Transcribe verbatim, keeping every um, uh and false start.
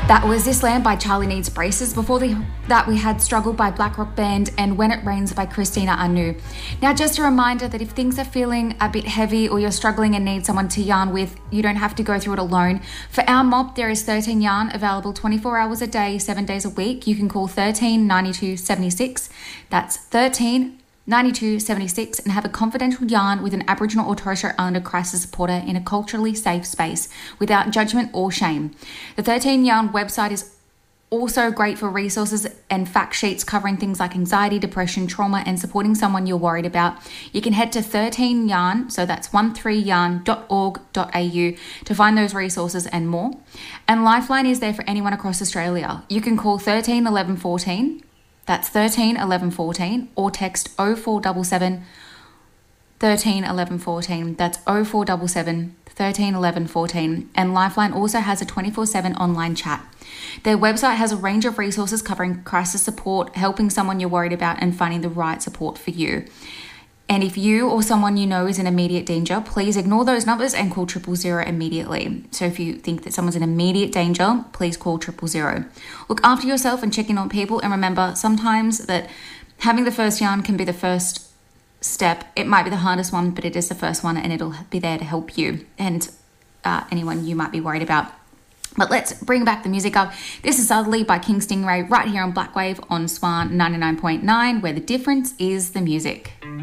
That was This Land by Charlie Needs Braces. Before the, that we had Struggle by Black Rock Band and When It Rains by Christina Anu. Now just a reminder that if things are feeling a bit heavy or you're struggling and need someone to yarn with, you don't have to go through it alone. For our mop, there is thirteen Yarn available twenty-four hours a day, seven days a week. You can call thirteen ninety-two seventy-six. That's thirteen ninety-two seventy-six and have a confidential yarn with an Aboriginal or Torres Strait Islander crisis supporter in a culturally safe space without judgment or shame. The thirteen Yarn website is also great for resources and fact sheets covering things like anxiety, depression, trauma, and supporting someone you're worried about. You can head to thirteen Yarn, so that's thirteen yarn dot org dot a u to find those resources and more. And Lifeline is there for anyone across Australia. You can call thirteen eleven fourteen. That's thirteen eleven fourteen, or text oh four seven seven thirteen eleven fourteen. That's oh four seven seven thirteen eleven fourteen. And Lifeline also has a twenty-four seven online chat. Their website has a range of resources covering crisis support, helping someone you're worried about, and finding the right support for you. And if you or someone you know is in immediate danger, please ignore those numbers and call triple zero immediately. So if you think that someone's in immediate danger, please call triple zero. Look after yourself and check in on people. And remember, sometimes that having the first yarn can be the first step. It might be the hardest one, but it is the first one, and it'll be there to help you and uh, anyone you might be worried about. But let's bring back the music up. This is Southerly by King Stingray right here on Blackwave on Swan ninety-nine point nine, where the difference is the music.